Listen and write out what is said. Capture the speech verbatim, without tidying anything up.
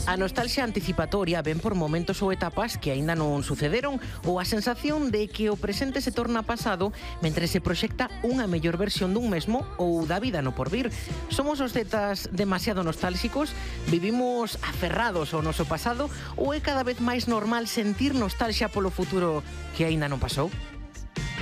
A nostalgia anticipatoria ven por momentos ou etapas que aínda non sucederon ou a sensación de que o presente se torna pasado mentre se proxecta unha mellor versión dun mesmo ou da vida no porvir. Somos os zetas demasiado nostálxicos? Vivimos aferrados ao noso pasado ou é cada vez máis normal sentir nostalgia polo futuro que aínda non pasou?